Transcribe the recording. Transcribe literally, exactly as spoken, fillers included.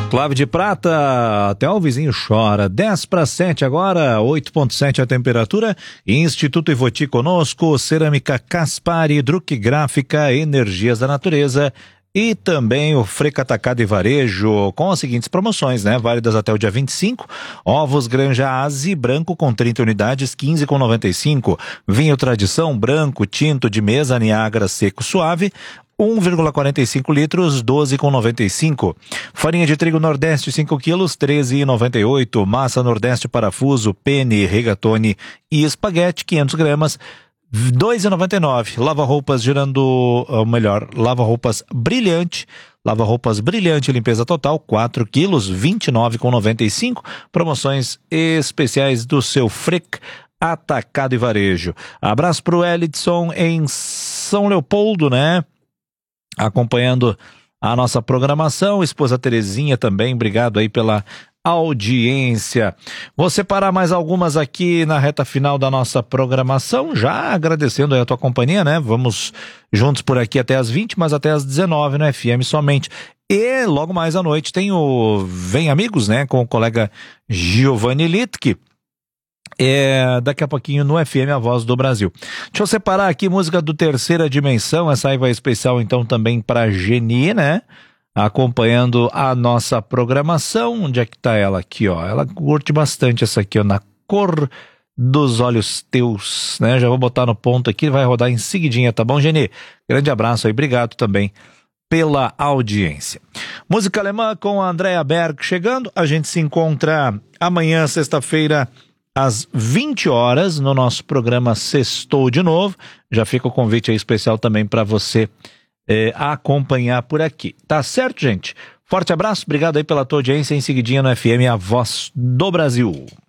Clave de prata, até o vizinho chora. dez para sete agora, oito ponto sete a temperatura. Instituto Ivoti conosco, Cerâmica Caspari, Druck Gráfica, Energias da Natureza e também o Freca Atacado e Varejo com as seguintes promoções, né? Válidas até o dia vinte e cinco. Ovos Granja Aze branco com trinta unidades, quinze com noventa e cinco. Vinho Tradição branco, tinto de mesa Niagara seco suave, um vírgula quarenta e cinco litros, doze com noventa e cinco. Farinha de trigo Nordeste, cinco quilos, treze e noventa e oito. Massa Nordeste Parafuso, penne, rigatone e espaguete, quinhentas gramas, dois e noventa e nove. Lava-roupas girando, ou melhor, lava-roupas brilhante, lava-roupas brilhante, limpeza total, quatro quilos, vinte e nove com noventa e cinco. Promoções especiais do seu Freca Atacado e Varejo. Abraço pro Elidson em São Leopoldo, né? Acompanhando a nossa programação, esposa Terezinha também, obrigado aí pela audiência. Vou separar mais algumas aqui na reta final da nossa programação, já agradecendo aí a tua companhia, né? Vamos juntos por aqui até as vinte, mas até as dezenove no F M somente. E logo mais à noite tem o Vem Amigos, né? Com o colega Giovanni Litke. É, daqui a pouquinho no F M A Voz do Brasil. Deixa eu separar aqui música do Terceira Dimensão, essa aí vai especial então também pra Geni, né? Acompanhando a nossa programação. Onde é que tá ela aqui, ó? Ela curte bastante essa aqui, ó, Na Cor dos Olhos Teus, né? Já vou botar no ponto aqui, vai rodar em seguidinha, tá bom, Geni? Grande abraço aí, obrigado também pela audiência. Música alemã com a Andrea Berg chegando, a gente se encontra amanhã, sexta-feira, às vinte horas, no nosso programa Sextou de novo. Já fica o convite aí especial também para você é, acompanhar por aqui. Tá certo, gente? Forte abraço, obrigado aí pela tua audiência. Em seguidinha no F M, a Voz do Brasil.